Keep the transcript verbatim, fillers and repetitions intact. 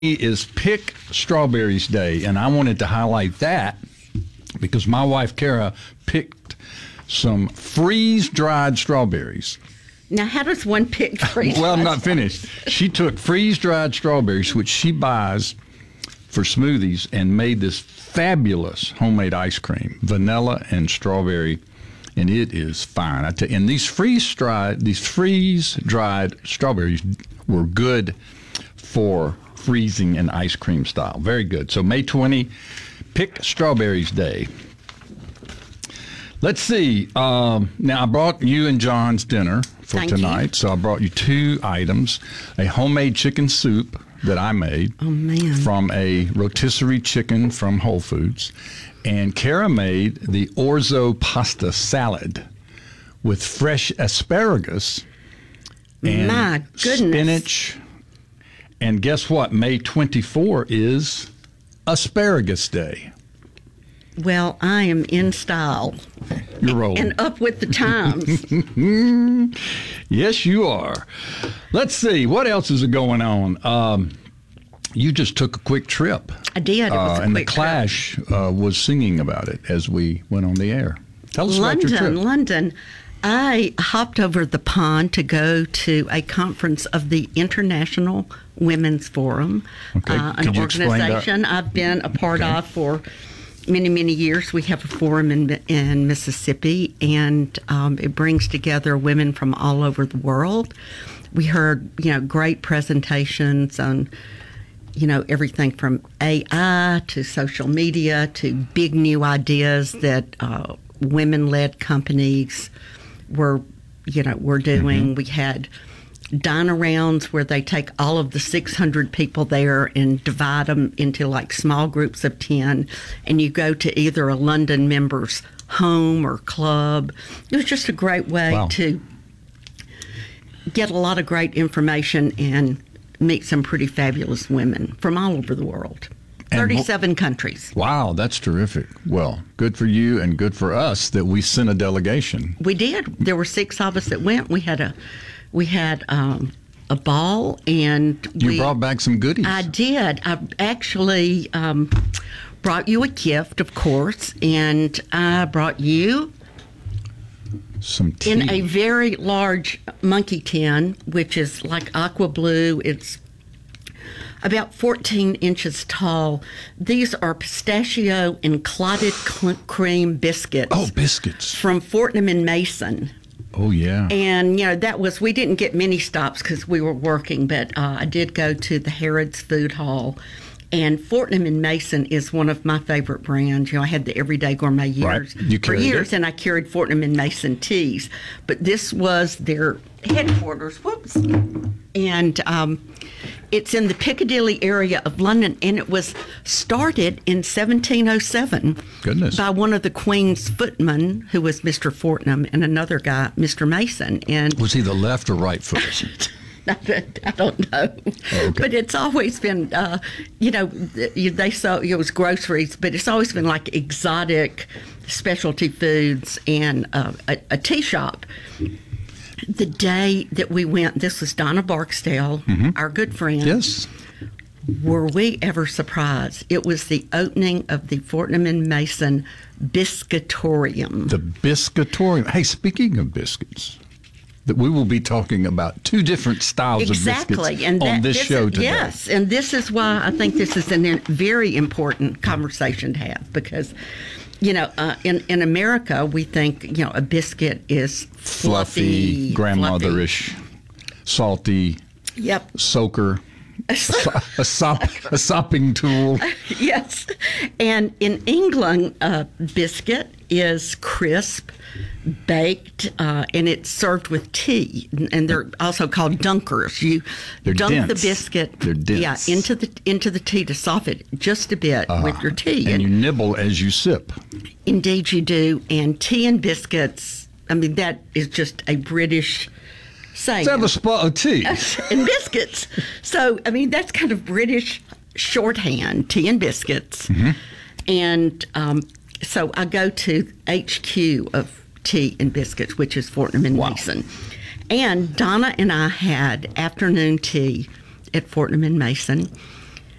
is Pick Strawberries Day, and I wanted to highlight that because my wife Kara picked some freeze-dried strawberries. Now, how does one pick freeze-dried? Well, I'm not finished. She took freeze-dried strawberries, which she buys for smoothies, and made this fabulous homemade ice cream, vanilla and strawberry, and it is fine. I tell you, and these freeze-dried, these freeze-dried strawberries were good for freezing and ice cream style. Very good. So May twentieth, Pick Strawberries Day. Let's see. Um, now, I brought you and John's dinner for Thank tonight. you. So I brought you two items, a homemade chicken soup that I made Oh, man. from a rotisserie chicken from Whole Foods. And Kara made the orzo pasta salad with fresh asparagus and My goodness. spinach. And guess what? May twenty-fourth is Asparagus Day. Well, I am in style You're rolling. and up with the times. Yes, you are. Let's see. What else is going on? Um, you just took a quick trip. I did. It was Uh, a and the quick trip. Clash uh, was singing about it as we went on the air. Tell us about your London, trip. London. I hopped over the pond to go to a conference of the International Women's Forum, Okay. uh, an Could you explain that? organization I've been a part Okay. of for many, many years. We have a forum in in Mississippi, and um, it brings together women from all over the world. We heard, you know, great presentations on, you know, everything from A I to social media to big new ideas that uh, women-led companies were, you know, were doing. Mm-hmm. We had dine-arounds where they take all of the six hundred people there and divide them into like small groups of ten, and you go to either a London member's home or club. It was just a great way Wow. to get a lot of great information and meet some pretty fabulous women from all over the world. And thirty-seven countries. Wow, that's terrific. Well, good for you and good for us that we sent a delegation. We did. There were six of us that went. We had a, we had um, a ball, and You we, brought back some goodies. I did. I actually um, brought you a gift, of course, and I brought you some tea. in a very large monkey tin, which is like aqua blue. It's about fourteen inches tall. These are pistachio and clotted cl- cream biscuits oh, biscuits. from Fortnum and Mason. Oh, yeah. And, you know, that was, we didn't get many stops because we were working, but uh, I did go to the Harrods Food Hall. And Fortnum and Mason is one of my favorite brands. You know, I had the Everyday Gourmet years Right. You for carried years, it. and I carried Fortnum and Mason teas. But this was their headquarters. Whoops. And um, it's in the Piccadilly area of London, and it was started in seventeen oh seven Goodness. by one of the Queen's footmen, who was Mister Fortnum, and another guy, Mister Mason. And Was he the left or right foot? I don't know, Oh, okay. but it's always been, uh, you know, they sell it was groceries, but it's always been like exotic specialty foods and uh, a, a tea shop. The day that we went, this was Donna Barksdale, our good friend. Yes. Were we ever surprised? It was the opening of the Fortnum and Mason Biscuitorium. The Biscuitorium. Hey, speaking of biscuits, that we will be talking about two different styles Exactly, of biscuits and that, on this, show is, today. Yes, and this is why I think this is a very important conversation to have, because, you know, uh, in in America we think, you know, a biscuit is Fluffy, fluffy, grandmotherish, salty, fluffy. Yep. soaker, a, sop, a sopping tool. Yes, and in England, a biscuit is crisp, baked, uh, and it's served with tea, and they're also called dunkers. You They're dunk dense. the biscuit, They're dense. yeah, into the into the tea to soften it just a bit with your tea. And you nibble as you sip. Indeed, you do. And tea and biscuits, I mean, that is just a British saying. Let's have a spot of tea. And biscuits. So, I mean, that's kind of British shorthand, tea and biscuits. Mm-hmm. And um, so I go to H Q of Tea and Biscuits, which is Fortnum and Wow. Mason. And Donna and I had afternoon tea at Fortnum and Mason.